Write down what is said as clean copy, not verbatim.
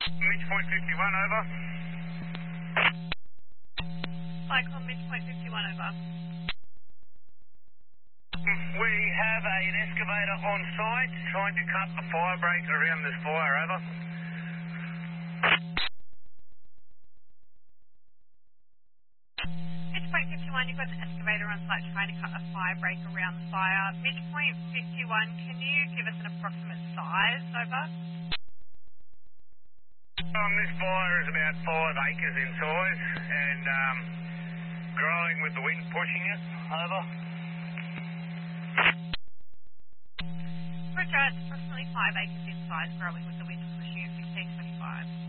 Midpoint 51, over. Cyclone midpoint 51 over. We have an excavator on site trying to cut the fire break around this fire, over. Midpoint 51, you've got an excavator on site trying to cut a fire break around the fire. Midpoint 51, can you give us an approximate size, over? This fire is about 5 acres in size and growing with the wind pushing it, over. Roger, it's approximately 5 acres in size, growing with the wind pushing at 1525.